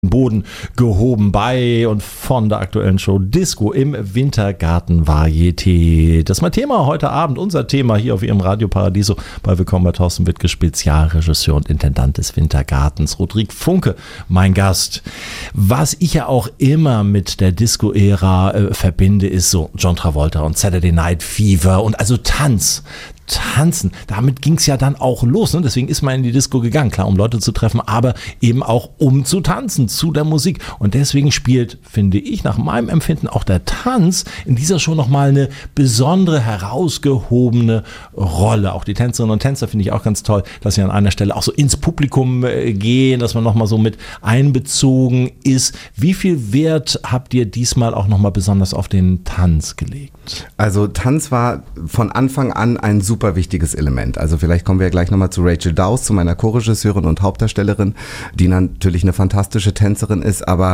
Boden gehoben bei und von der aktuellen Show Disco im Wintergarten Varieté. Das ist mein Thema heute Abend, unser Thema hier auf Ihrem Radio Paradiso bei Willkommen bei Thorsten Wittke, Spezialregisseur und Intendant des Wintergartens. Rodrigue Funke, mein Gast. Was ich ja auch immer mit der Disco-Ära verbinde, ist so John Travolta und Saturday Night Fever und also Tanzen, damit ging es ja dann auch los, ne? Deswegen ist man in die Disco gegangen, klar, um Leute zu treffen, aber eben auch um zu tanzen, zu der Musik. Und deswegen spielt, finde ich, nach meinem Empfinden auch der Tanz in dieser Show nochmal eine besondere, herausgehobene Rolle. Auch die Tänzerinnen und Tänzer finde ich auch ganz toll, dass sie an einer Stelle auch so ins Publikum gehen, dass man nochmal so mit einbezogen ist. Wie viel Wert habt ihr diesmal auch nochmal besonders auf den Tanz gelegt? Also Tanz war von Anfang an ein super wichtiges Element. Also vielleicht kommen wir ja gleich nochmal zu Rachel Dawes, zu meiner Co-Regisseurin und Hauptdarstellerin, die natürlich eine fantastische Tänzerin ist, aber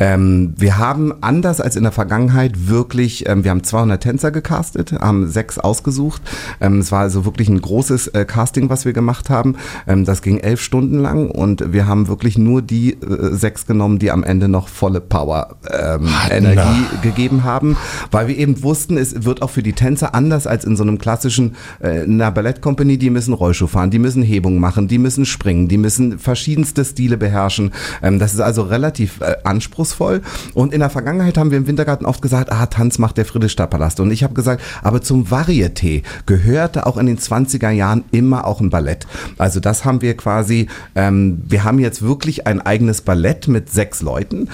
wir haben anders als in der Vergangenheit wirklich, wir haben 200 Tänzer gecastet, haben 6 ausgesucht. Es war also wirklich ein großes Casting, was wir gemacht haben. Das ging 11 Stunden lang und wir haben wirklich nur die 6 genommen, die am Ende noch volle Power, Energie gegeben haben, weil wir eben wussten, es wird auch für die Tänzer anders als in so einem klassischen einer Ballettcompany, die müssen Rollschuh fahren, die müssen Hebung machen, die müssen springen, die müssen verschiedenste Stile beherrschen. Das ist also relativ anspruchsvoll. Und in der Vergangenheit haben wir im Wintergarten oft gesagt, Tanz macht der Friedrichstadtpalast. Und ich habe gesagt, aber zum Varieté gehörte auch in den 20er Jahren immer auch ein Ballett. Also das haben wir quasi, wir haben jetzt wirklich ein eigenes Ballett mit 6 Leuten,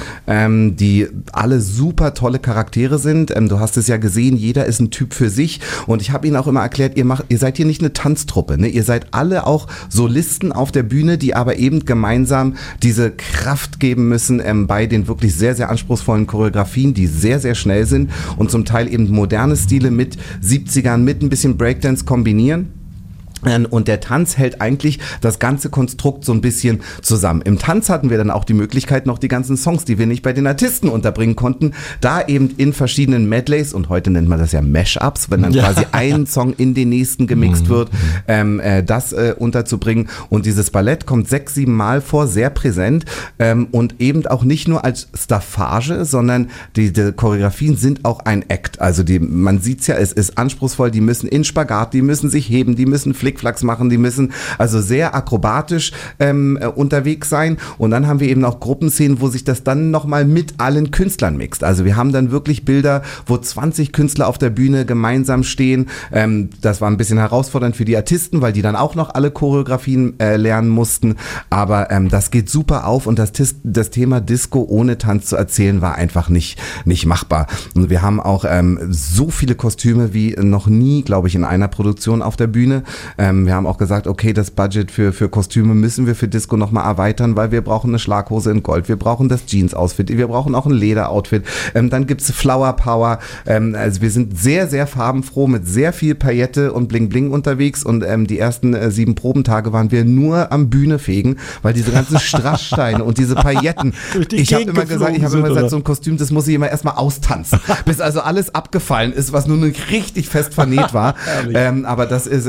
die alle super tolle Charaktere sind. Du hast es ja gesehen, jeder ist ein Typ für sich. Und ich habe ihnen auch immer erklärt, ihr seid hier nicht eine Tanztruppe, ne? Ihr seid alle auch Solisten auf der Bühne, die aber eben gemeinsam diese Kraft geben müssen bei den wirklich sehr, sehr anspruchsvollen Choreografien, die sehr, sehr schnell sind und zum Teil eben moderne Stile mit 70ern, mit ein bisschen Breakdance kombinieren. Und der Tanz hält eigentlich das ganze Konstrukt so ein bisschen zusammen. Im Tanz hatten wir dann auch die Möglichkeit, noch die ganzen Songs, die wir nicht bei den Artisten unterbringen konnten, da eben in verschiedenen Medleys, und heute nennt man das ja Mashups, wenn dann quasi ein Song in den nächsten gemixt wird, das unterzubringen. Und dieses Ballett kommt 6, 7 Mal vor, sehr präsent, und eben auch nicht nur als Staffage, sondern die Choreografien sind auch ein Act. Also man sieht's ja, es ist anspruchsvoll, die müssen in Spagat, die müssen sich heben, die müssen Flickflacks machen, die müssen also sehr akrobatisch unterwegs sein. Und dann haben wir eben auch Gruppenszenen, wo sich das dann nochmal mit allen Künstlern mixt. Also wir haben dann wirklich Bilder, wo 20 Künstler auf der Bühne gemeinsam stehen. Das war ein bisschen herausfordernd für die Artisten, weil die dann auch noch alle Choreografien lernen mussten. Aber das geht super auf und das Thema Disco ohne Tanz zu erzählen war einfach nicht machbar. Und wir haben auch so viele Kostüme wie noch nie, glaube ich, in einer Produktion auf der Bühne. Wir haben auch gesagt, okay, das Budget für Kostüme müssen wir für Disco nochmal erweitern, weil wir brauchen eine Schlaghose in Gold, wir brauchen das Jeans-Outfit, wir brauchen auch ein Leder-Outfit, dann gibt's Flower Power, also wir sind sehr, sehr farbenfroh mit sehr viel Paillette und Bling-Bling unterwegs und die ersten 7 Probentage waren wir nur am Bühne fegen, weil diese ganzen Strasssteine und diese Pailletten, ich habe immer gesagt, so ein Kostüm, das muss ich immer erstmal austanzen, bis also alles abgefallen ist, was nun richtig fest vernäht war, aber das ist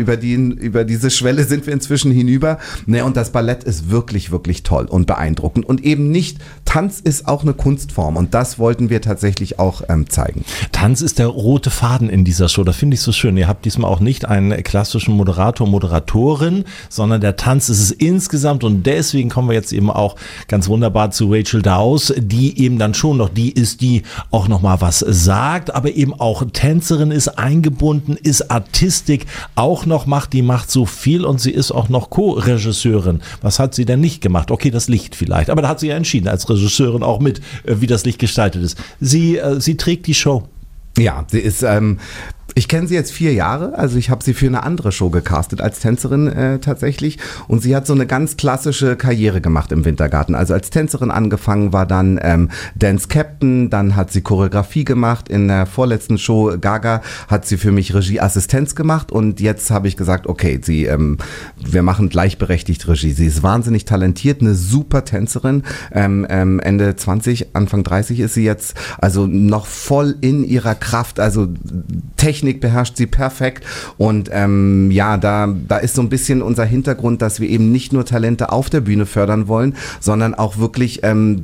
über diese Schwelle sind wir inzwischen hinüber. Ne, und das Ballett ist wirklich, wirklich toll und beeindruckend. Und eben nicht, Tanz ist auch eine Kunstform und das wollten wir tatsächlich auch zeigen. Tanz ist der rote Faden in dieser Show, das finde ich so schön. Ihr habt diesmal auch nicht einen klassischen Moderator, Moderatorin, sondern der Tanz ist es insgesamt und deswegen kommen wir jetzt eben auch ganz wunderbar zu Rachel Dawes, die eben dann schon noch die ist, die auch noch mal was sagt, aber eben auch Tänzerin ist, eingebunden ist, Artistik auch noch macht, die macht so viel und sie ist auch noch Co-Regisseurin. Was hat sie denn nicht gemacht? Okay, das Licht vielleicht, aber da hat sie ja entschieden als Regisseurin auch mit, wie das Licht gestaltet ist. Sie trägt die Show. Ja, sie ist ich kenne sie jetzt 4 Jahre, also ich habe sie für eine andere Show gecastet als Tänzerin tatsächlich und sie hat so eine ganz klassische Karriere gemacht im Wintergarten, also als Tänzerin angefangen, war dann Dance Captain, dann hat sie Choreografie gemacht, in der vorletzten Show Gaga hat sie für mich Regieassistenz gemacht und jetzt habe ich gesagt, okay, wir machen gleichberechtigt Regie, sie ist wahnsinnig talentiert, eine super Tänzerin, Ende 20, Anfang 30 ist sie jetzt, also noch voll in ihrer Kraft, also technisch Technik beherrscht sie perfekt und da ist so ein bisschen unser Hintergrund, dass wir eben nicht nur Talente auf der Bühne fördern wollen, sondern auch wirklich